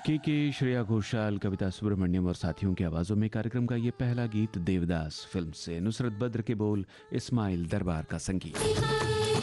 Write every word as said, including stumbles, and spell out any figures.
के के श्रेया घोषाल, कविता सुब्रमण्यम और साथियों की आवाज़ों में कार्यक्रम का ये पहला गीत देवदास फिल्म से। नुसरत बद्र के बोल, इस्माइल दरबार का संगीत।